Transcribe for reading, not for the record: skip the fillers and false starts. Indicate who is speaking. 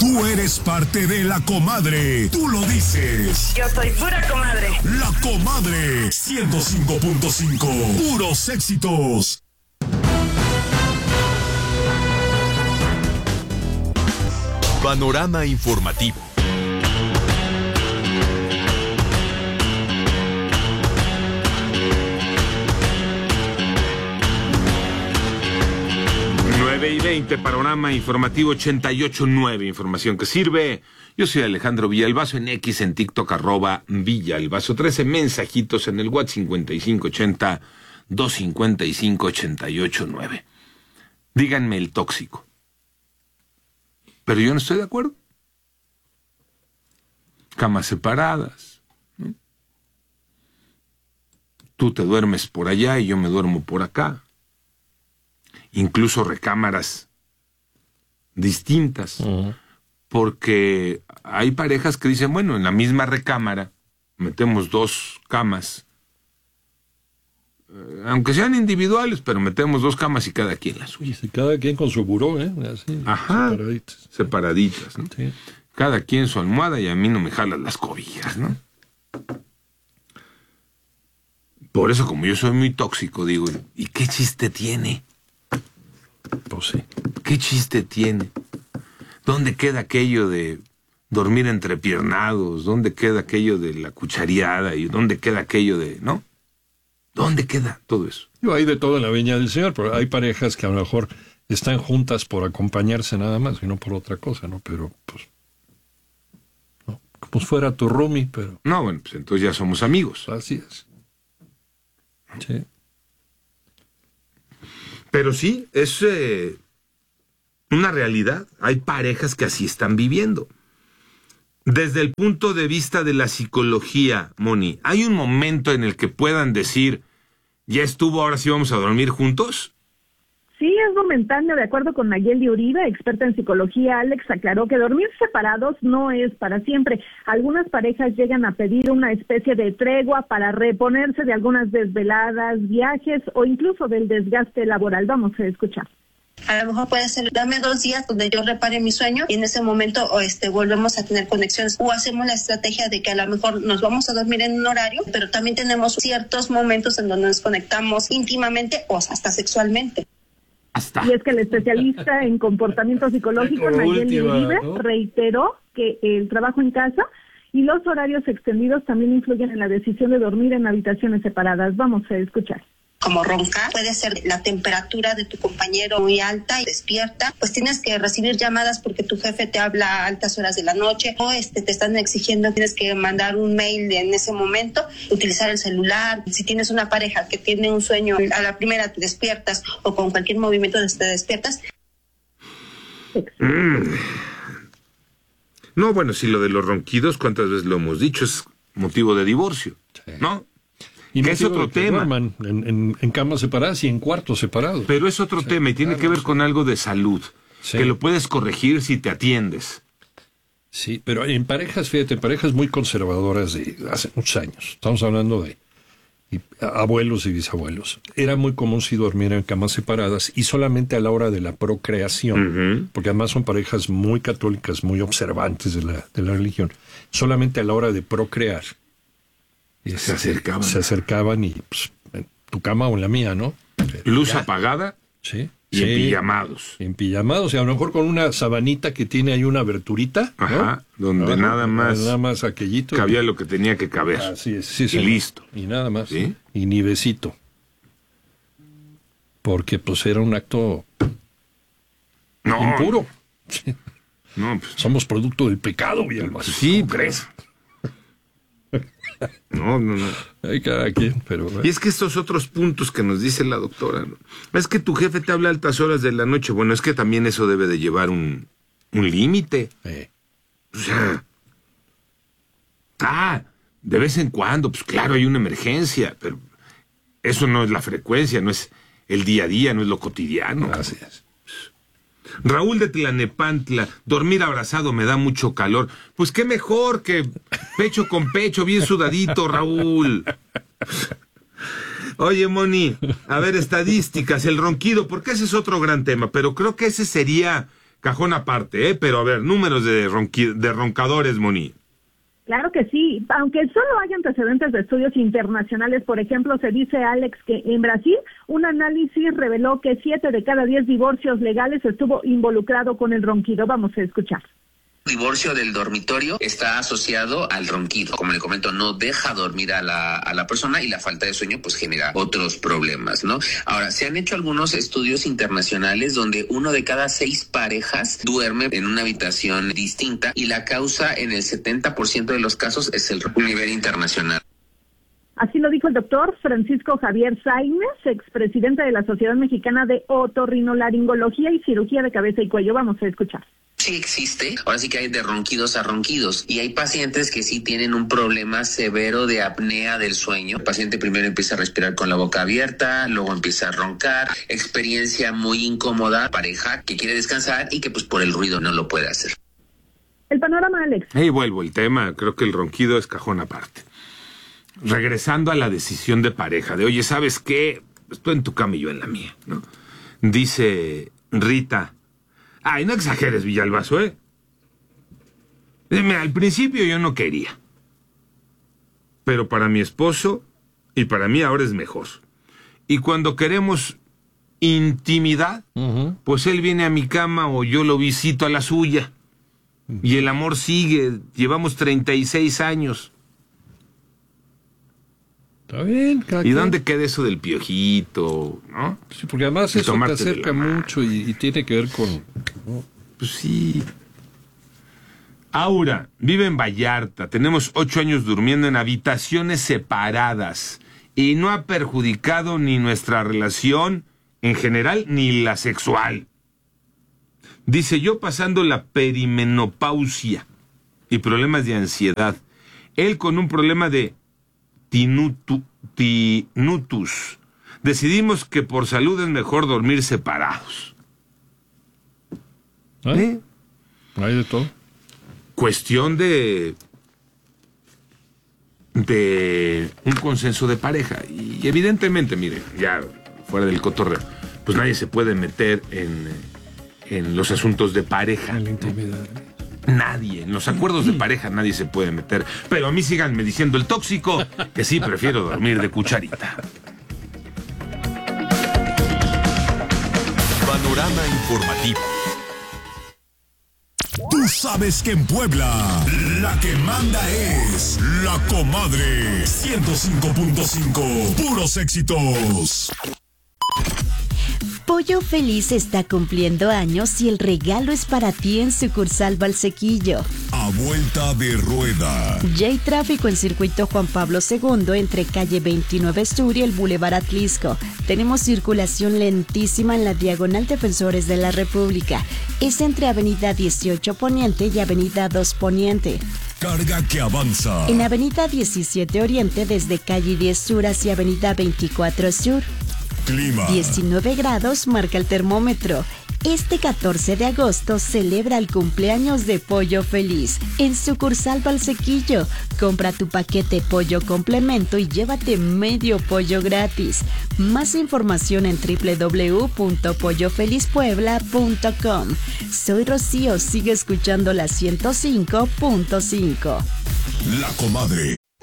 Speaker 1: Tú eres parte de La Comadre. Tú lo dices.
Speaker 2: Yo soy pura comadre.
Speaker 1: La Comadre 105.5. Puros éxitos.
Speaker 3: Panorama informativo.
Speaker 4: Y 20, Panorama Informativo 88.9, información que sirve. Yo soy Alejandro Villalbazo, en X, en TikTok, @Villalbazo, 13 mensajitos en el WhatsApp 5580-255-88.9. Díganme el tóxico. Pero yo no estoy de acuerdo. Camas separadas, ¿no? Tú te duermes por allá y yo me duermo por acá. Incluso recámaras distintas, porque hay parejas que dicen, bueno, en la misma recámara metemos 2 camas, aunque sean individuales, pero metemos 2 camas y cada quien la suya.
Speaker 5: Sí, cada quien con su buró, así,
Speaker 4: ajá, separaditas, ¿no?
Speaker 5: Sí.
Speaker 4: Cada quien su almohada y a mí no me jalan las cobijas, ¿no? Por eso, como yo soy muy tóxico, digo, ¿y qué chiste tiene?
Speaker 5: Pues sí.
Speaker 4: ¿Qué chiste tiene? ¿Dónde queda aquello de dormir entrepiernados? ¿Dónde queda aquello de la cuchareada? ¿Y dónde queda aquello de, no? ¿Dónde queda todo eso?
Speaker 5: Hay de todo en la viña del Señor, pero hay parejas que a lo mejor están juntas por acompañarse nada más y no por otra cosa, ¿no? Pero, pues, no, como si fuera tu roomie, pero...
Speaker 4: No, bueno, pues entonces ya somos amigos.
Speaker 5: Así es. Sí.
Speaker 4: Pero sí, es una realidad. Hay parejas que así están viviendo. Desde el punto de vista de la psicología, Moni, ¿hay un momento en el que puedan decir, ya estuvo, ahora sí vamos a dormir juntos?
Speaker 6: Sí, es momentáneo. De acuerdo con Nayeli Uribe, experta en psicología, Alex aclaró que dormir separados no es para siempre. Algunas parejas llegan a pedir una especie de tregua para reponerse de algunas desveladas, viajes o incluso del desgaste laboral. Vamos a escuchar.
Speaker 7: A lo mejor puede ser, dame 2 días donde yo repare mi sueño y en ese momento volvemos a tener conexiones. O hacemos la estrategia de que a lo mejor nos vamos a dormir en un horario, pero también tenemos ciertos momentos en donde nos conectamos íntimamente o hasta sexualmente.
Speaker 6: Y es que el especialista en comportamiento psicológico, Nayeli Uribe, reiteró que el trabajo en casa y los horarios extendidos también influyen en la decisión de dormir en habitaciones separadas. Vamos a escuchar.
Speaker 7: Como roncar, puede ser la temperatura de tu compañero muy alta y despierta, pues tienes que recibir llamadas porque tu jefe te habla a altas horas de la noche o te están exigiendo, tienes que mandar un mail en ese momento, utilizar el celular. Si tienes una pareja que tiene un sueño, a la primera te despiertas o con cualquier movimiento te despiertas.
Speaker 4: No, bueno, si lo de los ronquidos, ¿cuántas veces lo hemos dicho? Es motivo de divorcio, ¿no?
Speaker 5: Y
Speaker 4: que es otro tema.
Speaker 5: En camas separadas y en cuartos separados.
Speaker 4: Pero es otro tema y tiene que ver con algo de salud, que lo puedes corregir si te atiendes.
Speaker 5: Sí, pero en parejas, fíjate, parejas muy conservadoras de hace muchos años. Estamos hablando de abuelos y bisabuelos. Era muy común si dormir en camas separadas y solamente a la hora de la procreación, porque además son parejas muy católicas, muy observantes de la religión, solamente a la hora de procrear. Y se acercaban y pues, en tu cama o en la mía, ¿no?
Speaker 4: Luz apagada.
Speaker 5: Sí.
Speaker 4: Y empillamados.
Speaker 5: Empillamados, y a lo mejor con una sabanita que tiene ahí una aberturita, ¿no?
Speaker 4: Ajá, donde nada más
Speaker 5: aquellito.
Speaker 4: Cabía lo que tenía que caber.
Speaker 5: Así es, sí,
Speaker 4: y listo.
Speaker 5: Y nada más.
Speaker 4: ¿Sí?
Speaker 5: Y ni besito. Porque pues era un acto impuro.
Speaker 4: No, pues,
Speaker 5: somos producto del pecado, Villalbazo.
Speaker 4: Sí, ¿crees? No.
Speaker 5: Hay cada quien, pero...
Speaker 4: Y es que estos otros puntos que nos dice la doctora, ¿no? Es que tu jefe te habla a altas horas de la noche. Bueno, es que también eso debe de llevar un límite. O sea... de vez en cuando, pues claro, hay una emergencia, pero eso no es la frecuencia, no es el día a día, no es lo cotidiano.
Speaker 5: Así es.
Speaker 4: Raúl de Tlanepantla, dormir abrazado me da mucho calor. Pues qué mejor que pecho con pecho, bien sudadito, Raúl. Oye, Moni, a ver, estadísticas, el ronquido, porque ese es otro gran tema, pero creo que ese sería cajón aparte, pero a ver, números de roncadores, Moni.
Speaker 6: Claro que sí, aunque solo hay antecedentes de estudios internacionales. Por ejemplo, se dice, Alex, que en Brasil un análisis reveló que 7 de cada 10 divorcios legales estuvo involucrado con el ronquido. Vamos a escuchar.
Speaker 2: Divorcio del dormitorio está asociado al ronquido. Como le comento, no deja dormir a la persona, y la falta de sueño pues genera otros problemas, ¿no? Ahora, se han hecho algunos estudios internacionales donde 1 de cada 6 parejas duerme en una habitación distinta, y la causa en el 70% de los casos es el nivel internacional.
Speaker 6: Así lo dijo el doctor Francisco Javier Sáenz, expresidente de la Sociedad Mexicana de Otorrinolaringología y Cirugía de Cabeza y Cuello. Vamos a escuchar.
Speaker 2: Sí existe, ahora sí que hay de ronquidos a ronquidos, y hay pacientes que sí tienen un problema severo de apnea del sueño. El paciente primero empieza a respirar con la boca abierta, luego empieza a roncar, experiencia muy incómoda, pareja que quiere descansar y que pues por el ruido no lo puede hacer.
Speaker 6: El panorama, Alex.
Speaker 4: Vuelvo el tema, creo que el ronquido es cajón aparte. Regresando a la decisión de pareja, de oye, ¿sabes qué? Estoy en tu cama y yo en la mía, ¿no? Dice Rita, ay, no exageres, Villalbazo, Dime, al principio yo no quería, pero para mi esposo y para mí ahora es mejor. Y cuando queremos intimidad, pues él viene a mi cama o yo lo visito a la suya. Y el amor sigue, llevamos 36 años.
Speaker 5: Está bien,
Speaker 4: ¿Y dónde queda eso del piojito, no?
Speaker 5: Sí, porque además eso te acerca mucho y tiene que ver con... ¿no?
Speaker 4: Pues sí. Aura vive en Vallarta. Tenemos 8 años durmiendo en habitaciones separadas y no ha perjudicado ni nuestra relación en general ni la sexual. Dice, yo pasando la perimenopausia y problemas de ansiedad. Él con un problema de tinnitus. Decidimos que por salud es mejor dormir separados.
Speaker 5: Hay de todo.
Speaker 4: Cuestión de un consenso de pareja. Y evidentemente, mire, ya fuera del cotorreo, pues nadie se puede meter en los asuntos de pareja.
Speaker 5: En la intimidad.
Speaker 4: Nadie, en los acuerdos de pareja nadie se puede meter. Pero a mí síganme diciendo el tóxico, que sí prefiero dormir de cucharita.
Speaker 3: Panorama informativo.
Speaker 1: Tú sabes que en Puebla, la que manda es La Comadre 105.5. Puros éxitos.
Speaker 8: Pollo Feliz está cumpliendo años y el regalo es para ti en sucursal Valsequillo.
Speaker 1: A vuelta de rueda.
Speaker 8: Ya hay tráfico en circuito Juan Pablo II entre calle 29 Sur y el Boulevard Atlisco. Tenemos circulación lentísima en la diagonal Defensores de la República. Es entre avenida 18 Poniente y avenida 2 Poniente.
Speaker 1: Carga que avanza.
Speaker 8: En avenida 17 Oriente desde calle 10 Sur hacia avenida 24 Sur.
Speaker 1: Clima.
Speaker 8: 19 grados marca el termómetro. Este 14 de agosto celebra el cumpleaños de Pollo Feliz en sucursal Valsequillo. Compra tu paquete pollo complemento y llévate medio pollo gratis. Más información en www.pollofelizpuebla.com. Soy Rocío, sigue escuchando la 105.5.
Speaker 1: La Comadre.